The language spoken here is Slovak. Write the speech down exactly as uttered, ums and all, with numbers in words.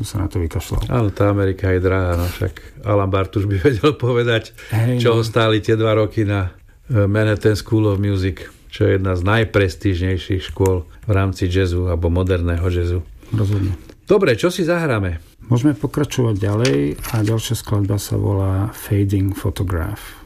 som sa na to vykašľal. Áno, tá Amerika je drahá, no však Alan Bartuš by vedel povedať, hey, čo ho no. stáli tie dva roky na Manhattan School of Music, čo je jedna z najprestížnejších škôl v rámci jazzu alebo moderného jazzu. Rozhodne. Dobre, čo si zahráme? Môžeme pokračovať ďalej a ďalšia skladba sa volá Fading Photograph.